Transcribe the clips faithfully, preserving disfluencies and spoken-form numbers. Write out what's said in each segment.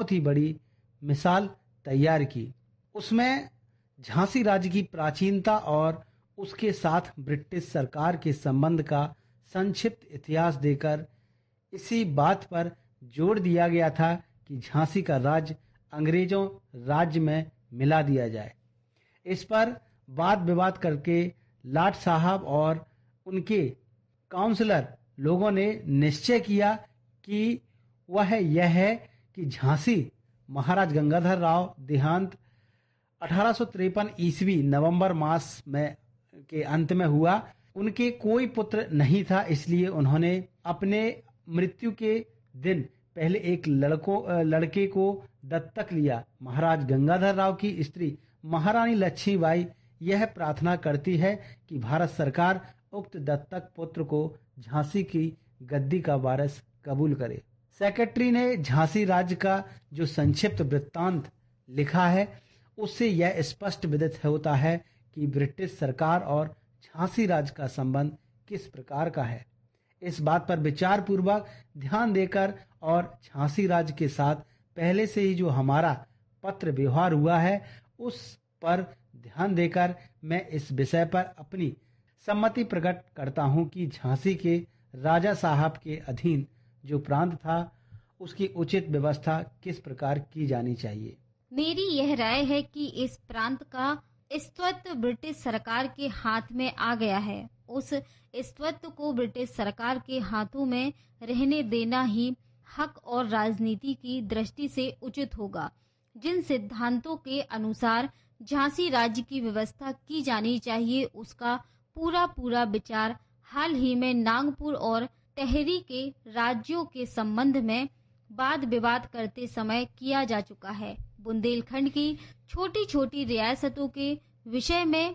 बहुत ही बड़ी मिसाल तैयार की। उसमें झांसी राज्य की प्राचीनता और उसके साथ ब्रिटिश सरकार के संबंध का संक्षिप्त इतिहास देकर इसी बात पर जोर दिया गया था कि झांसी का राज्य अंग्रेजों राज्य में मिला दिया जाए। इस पर वाद विवाद करके लाट साहब और उनके काउंसलर लोगों ने निश्चय किया कि वह यह है कि झांसी महाराज गंगाधर राव देहांत अठारह सौ तिरपन ईस्वी नवंबर मास में के अंत में हुआ। उनके कोई पुत्र नहीं था, इसलिए उन्होंने अपने मृत्यु के दिन पहले एक लड़कों लड़के को दत्तक लिया। महाराज गंगाधर राव की स्त्री महारानी लक्ष्मीबाई यह प्रार्थना करती है कि भारत सरकार उक्त दत्तक पुत्र को झांसी की गद्दी का वारिस कबूल करे। सेक्रेटरी ने झांसी राज्य का जो संक्षिप्त वृत्तांत लिखा है उससे यह स्पष्ट विदित होता है कि ब्रिटिश सरकार और झांसी राज्य का संबंध किस प्रकार का है। इस बात पर विचार पूर्वक ध्यान देकर और झांसी राज्य के साथ पहले से ही जो हमारा पत्र व्यवहार हुआ है उस पर ध्यान देकर मैं इस विषय पर अपनी सम्मति प्रकट करता हूं कि झांसी के राजा साहब के अधीन जो प्रांत था उसकी उचित व्यवस्था किस प्रकार की जानी चाहिए। मेरी यह राय है कि इस प्रांत का स्वत्व ब्रिटिश सरकार के हाथ में आ गया है। उस स्वत्व को ब्रिटिश सरकार के हाथों में रहने देना ही हक और राजनीति की दृष्टि से उचित होगा। जिन सिद्धांतों के अनुसार झांसी राज्य की व्यवस्था की जानी चाहिए उसका पूरा पूरा विचार हाल ही में नागपुर और टेहरी के राज्यों के संबंध में वाद विवाद करते समय किया जा चुका है। बुंदेलखंड की छोटी छोटी रियासतों के विषय में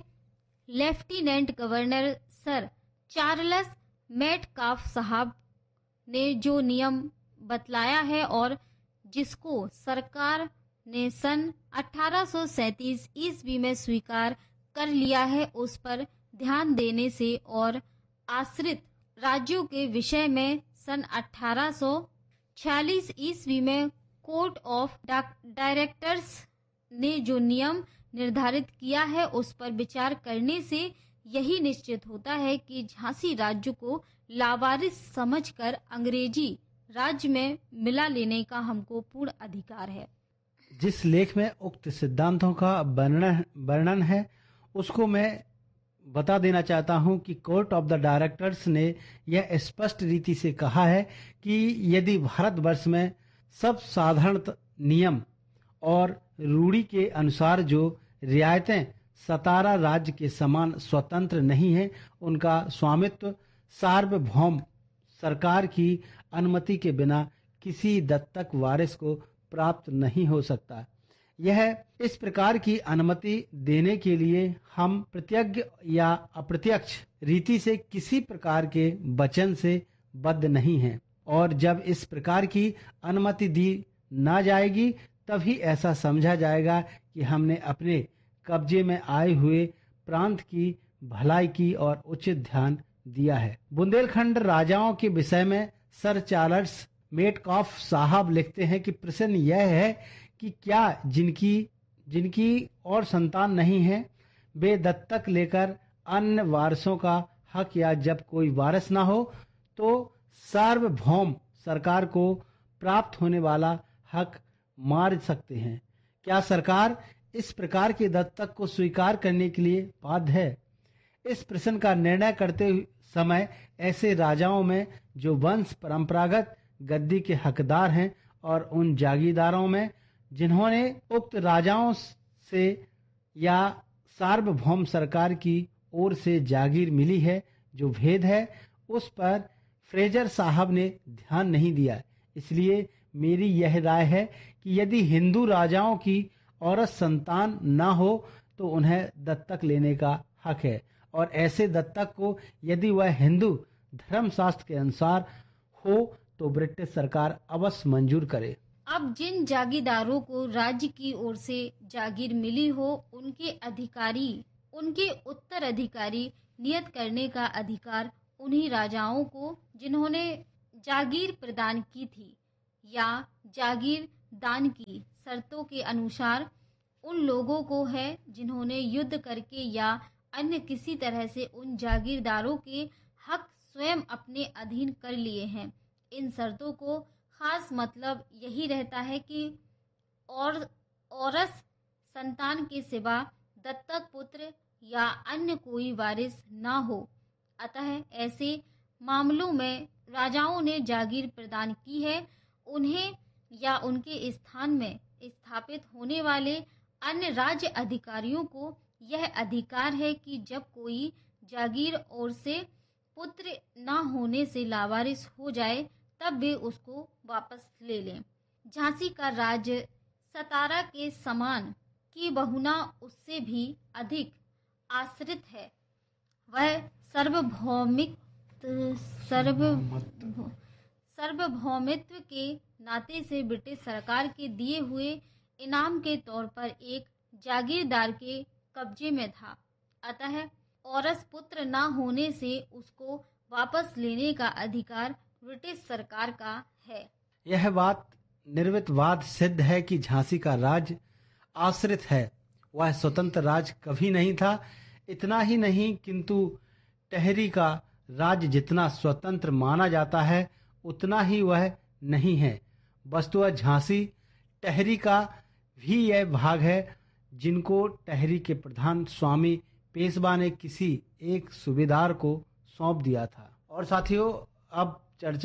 lieutenant governor sir Charles Metcalfe साहब ने जो नियम बतलाया है और जिसको सरकार ने सन अठारह सौ सैंतीस ईस्वी में स्वीकार कर लिया है उस पर ध्यान देने से और आश्रित राज्यों के विषय में सन अठारह सौ छियालीस ईस्वी में कोर्ट ऑफ डायरेक्टर्स ने जो नियम निर्धारित किया है उस पर विचार करने से यही निश्चित होता है कि झांसी राज्य को लावारिस समझकर अंग्रेजी राज्य में मिला लेने का हमको पूर्ण अधिकार है। जिस लेख में उक्त सिद्धांतों का वर्णन वर्णन है उसको मैं बता देना चाहता हूं कि कोर्ट ऑफ द डायरेक्टर्स ने यह स्पष्ट रीति से कहा है कि यदि भारतवर्ष में सब साधारण नियम और रूढ़ी के अनुसार जो रियायतें सतारा राज्य के समान स्वतंत्र नहीं है उनका स्वामित्व सार्वभौम सरकार की अनुमति के बिना किसी दत्तक वारिस को प्राप्त नहीं हो सकता। यह इस प्रकार की अनुमति देने के लिए हम प्रत्यक्ष या अप्रत्यक्ष रीति से किसी प्रकार के वचन से बद्ध नहीं हैं और जब इस प्रकार की अनुमति दी ना जाएगी तभी ऐसा समझा जाएगा कि हमने अपने कब्जे में आए हुए प्रांत की भलाई की और उचित ध्यान दिया है। बुंदेलखंड राजाओं के विषय में सर चार्ल्स मेटकाफ साहब लिखते हैं कि प्रश्न यह है कि क्या जिनकी जिनकी और संतान नहीं है वे दत्तक लेकर अन्य वारसों का हक या जब कोई वारिस ना हो तो सार्वभौम सरकार को प्राप्त होने वाला हक मार सकते हैं। क्या सरकार इस प्रकार के दत्तक को स्वीकार करने के लिए बाध्य है? इस प्रश्न का निर्णय करते समय ऐसे राजाओं में जो वंश परंपरागत गद्दी के हकदार हैं और उन जागीरदारों में जिन्होंने उक्त राजाओं से या सार्वभौम सरकार की ओर से जागीर मिली है जो भेद है उस पर फ्रेजर साहब ने ध्यान नहीं दिया। इसलिए मेरी यह राय है कि यदि हिंदू राजाओं की औरत संतान ना हो तो उन्हें दत्तक लेने का हक है और ऐसे दत्तक को यदि वह हिंदू धर्मशास्त्र के अनुसार हो तो ब्रिटिश सरकार अवश्य मंजूर करे। अब जिन जागीरदारों को राज्य की ओर से जागीर मिली हो उनके अधिकारी उनके उत्तराधिकारी नियत करने का अधिकार उन्हीं राजाओं को जिन्होंने जागीर प्रदान की थी या जागीर दान की शर्तों के अनुसार उन लोगों को है जिन्होंने युद्ध करके या अन्य किसी तरह से उन जागीरदारों के हक स्वयं अपने अधीन कर लिए हैं। इन शर्तों को खास मतलब यही रहता है कि और औरस संतान के सिवा दत्तक पुत्र या अन्य कोई वारिस ना हो। अतः ऐसे मामलों में राजाओं ने जागीर प्रदान की है। उन्हें या उनके स्थान में स्थापित होने वाले अन्य राज्य अधिकारियों को यह अधिकार है कि जब कोई जागीर और से पुत्र न होने से लावारिस हो जाए तब वे उसको वापस ले लें। झांसी का राज्य सतारा के समान की बहुना उससे भी अधिक आश्रित है। वह सार्वभौमिक सर्व सार्वभौमित्व के नाते से ब्रिटिश सरकार के दिए हुए इनाम के तौर पर एक जागीरदार के कब्जे में था। अतः औरस पुत्र न होने से उसको वापस लेने का अधिकार ब्रिटिश सरकार का है। यह बात निर्विवाद सिद्ध है कि झांसी का राज्य आश्रित है, वह स्वतंत्र राज्य कभी नहीं था। इतना ही नहीं किंतु टहरी का राज्य जितना स्वतंत्र माना जाता है उतना ही वह नहीं है। वस्तुतः झांसी टहरी का भी यह भाग है जिनको टहरी के प्रधान स्वामी पेशवा ने किसी एक सूबेदार को सौंप दिया था। और साथियों, अब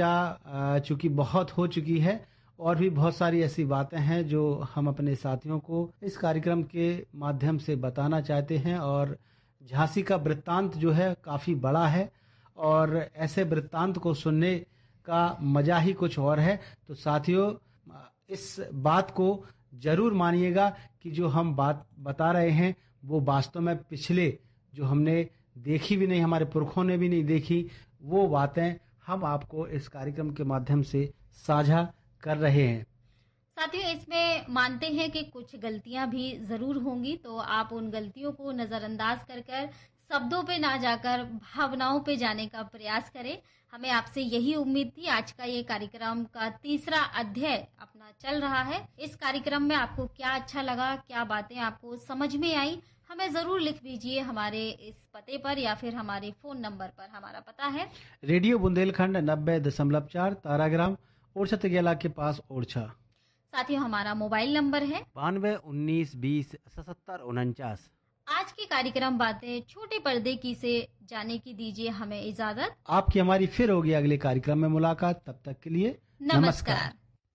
चर्चा चूंकि बहुत हो चुकी है और भी बहुत सारी ऐसी बातें हैं जो हम अपने साथियों को इस कार्यक्रम के माध्यम से बताना चाहते हैं। और झांसी का वृत्तांत जो है काफी बड़ा है और ऐसे वृत्तांत को सुनने का मजा ही कुछ और है। तो साथियों, इस बात को जरूर मानिएगा कि जो हम बात बता रहे हैं वो वास्तव में पिछले जो हमने देखी भी नहीं, हमारे पुरखों ने भी नहीं देखी, वो बातें हम आपको इस कार्यक्रम के माध्यम से साझा कर रहे हैं। साथियों, इसमें मानते हैं कि कुछ गलतियां भी जरूर होंगी, तो आप उन गलतियों को नजरअंदाज कर कर शब्दों पे ना जाकर भावनाओं पे जाने का प्रयास करें। हमें आपसे यही उम्मीद थी। आज का ये कार्यक्रम का तीसरा अध्याय अपना चल रहा है। इस कार्यक्रम में आपको क्या अच्छा लगा, क्या बातें आपको समझ में आई, हमें जरूर लिख दीजिए हमारे इस पते पर या फिर हमारे फोन नंबर पर। हमारा पता है रेडियो बुंदेलखंड नब्बे दशमलव चार ताराग्राम ओरछा तिगेला के पास ओरछा। साथियों, हमारा मोबाइल नंबर है बानवे उन्नीस बीस सतहत्तर उनचास। आज के कार्यक्रम बातें छोटे पर्दे की से जाने की दीजिए हमें इजाजत। आपकी हमारी फिर होगी अगले कार्यक्रम में मुलाकात। तब तक के लिए नमस्कार, नमस्कार।